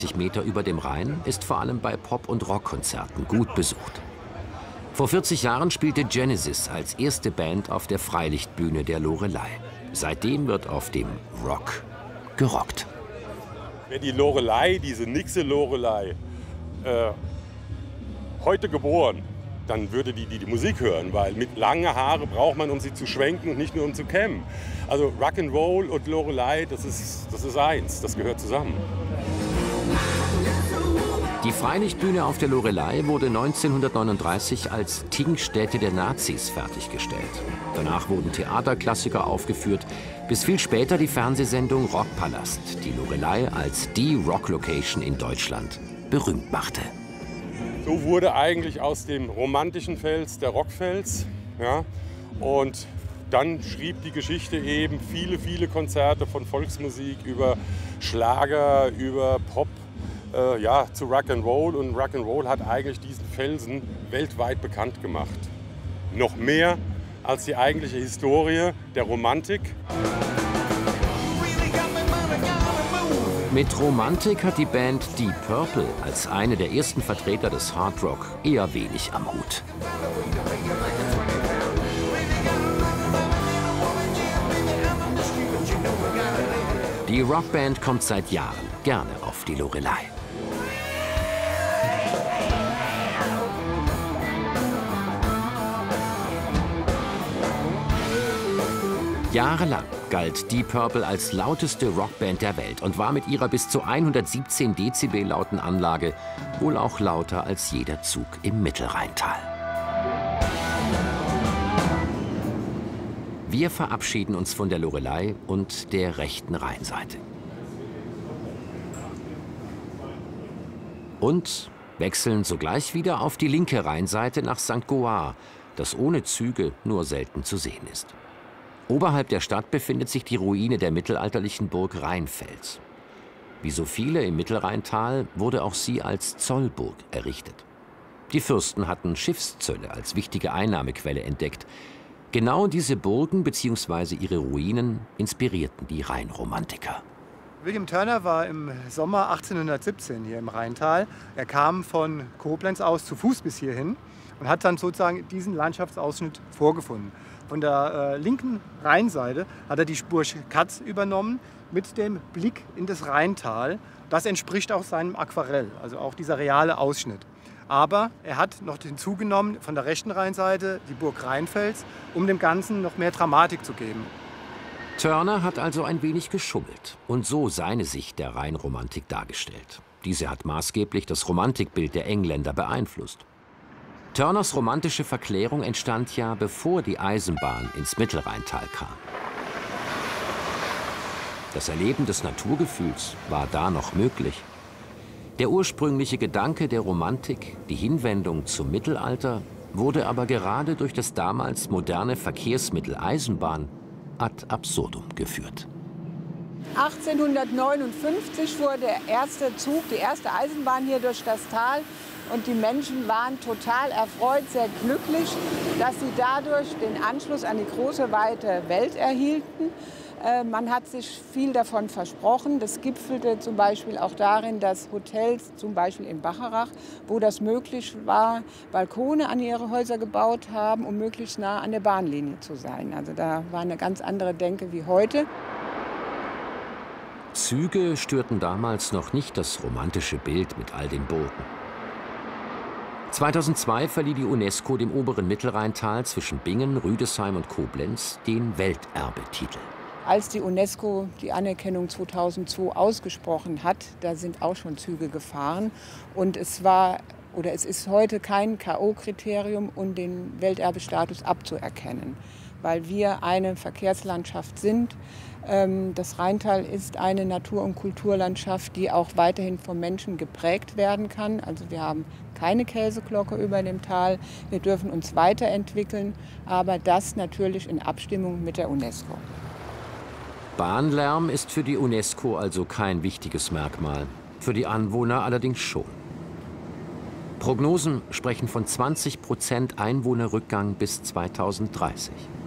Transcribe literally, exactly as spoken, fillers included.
Meter über dem Rhein ist vor allem bei Pop- und Rockkonzerten gut besucht. Vor vierzig Jahren spielte Genesis als erste Band auf der Freilichtbühne der Loreley. Seitdem wird auf dem Rock gerockt. Wäre die Loreley, diese Nixe Loreley, äh, heute geboren, dann würde die, die die Musik hören, weil mit langen Haare braucht man, um sie zu schwenken und nicht nur um zu kämmen. Also Rock'n'Roll und Loreley, das ist, das ist eins, das gehört zusammen. Die Freilichtbühne auf der Loreley wurde neunzehnhundertneununddreißig als Tingstätte der Nazis fertiggestellt. Danach wurden Theaterklassiker aufgeführt, bis viel später die Fernsehsendung Rockpalast die Loreley als die Rock-Location in Deutschland berühmt machte. So wurde eigentlich aus dem romantischen Fels der Rockfels. Ja? Und dann schrieb die Geschichte eben viele, viele Konzerte von Volksmusik über Schlager, über Pop, äh, ja, zu Rock'n'Roll. Und Rock'n'Roll hat eigentlich diesen Felsen weltweit bekannt gemacht. Noch mehr als die eigentliche Historie der Romantik. Mit Romantik hat die Band Deep Purple als eine der ersten Vertreter des Hard Rock eher wenig am Hut. Die Rockband kommt seit Jahren gerne auf die Loreley. Jahrelang galt Deep Purple als lauteste Rockband der Welt und war mit ihrer bis zu hundertsiebzehn Dezibel lauten Anlage wohl auch lauter als jeder Zug im Mittelrheintal. Wir verabschieden uns von der Loreley und der rechten Rheinseite. Und wechseln sogleich wieder auf die linke Rheinseite nach Sankt Goar, das ohne Züge nur selten zu sehen ist. Oberhalb der Stadt befindet sich die Ruine der mittelalterlichen Burg Rheinfels. Wie so viele im Mittelrheintal wurde auch sie als Zollburg errichtet. Die Fürsten hatten Schiffszölle als wichtige Einnahmequelle entdeckt. Genau diese Burgen bzw. ihre Ruinen inspirierten die Rheinromantiker. William Turner war im Sommer achtzehnhundertsiebzehn hier im Rheintal. Er kam von Koblenz aus zu Fuß bis hierhin und hat dann sozusagen diesen Landschaftsausschnitt vorgefunden. Von der äh, linken Rheinseite hat er die Spur Katz übernommen mit dem Blick in das Rheintal. Das entspricht auch seinem Aquarell, also auch dieser reale Ausschnitt. Aber er hat noch hinzugenommen von der rechten Rheinseite die Burg Rheinfels, um dem Ganzen noch mehr Dramatik zu geben. Turner hat also ein wenig geschummelt und so seine Sicht der Rheinromantik dargestellt. Diese hat maßgeblich das Romantikbild der Engländer beeinflusst. Turners romantische Verklärung entstand ja, bevor die Eisenbahn ins Mittelrheintal kam. Das Erleben des Naturgefühls war da noch möglich. Der ursprüngliche Gedanke der Romantik, die Hinwendung zum Mittelalter, wurde aber gerade durch das damals moderne Verkehrsmittel Eisenbahn ad absurdum geführt. achtzehnhundertneunundfünfzig fuhr der erste Zug, die erste Eisenbahn hier durch das Tal. Und die Menschen waren total erfreut, sehr glücklich, dass sie dadurch den Anschluss an die große, weite Welt erhielten. Äh, man hat sich viel davon versprochen. Das gipfelte zum Beispiel auch darin, dass Hotels, zum Beispiel in Bacharach, wo das möglich war, Balkone an ihre Häuser gebaut haben, um möglichst nah an der Bahnlinie zu sein. Also da war eine ganz andere Denke wie heute. Züge störten damals noch nicht das romantische Bild mit all den Burgen. zweitausendzwei verlieh die UNESCO dem oberen Mittelrheintal zwischen Bingen, Rüdesheim und Koblenz den Welterbetitel. Als die UNESCO die Anerkennung zweitausendzwei ausgesprochen hat, da sind auch schon Züge gefahren. Und es war oder es ist heute kein K O-Kriterium, um den Welterbestatus abzuerkennen, weil wir eine Verkehrslandschaft sind. Das Rheintal ist eine Natur- und Kulturlandschaft, die auch weiterhin vom Menschen geprägt werden kann. Also wir haben keine Käseglocke über dem Tal. Wir dürfen uns weiterentwickeln, aber das natürlich in Abstimmung mit der UNESCO. Bahnlärm ist für die UNESCO also kein wichtiges Merkmal, für die Anwohner allerdings schon. Prognosen sprechen von zwanzig Prozent Einwohnerrückgang bis zweitausenddreißig.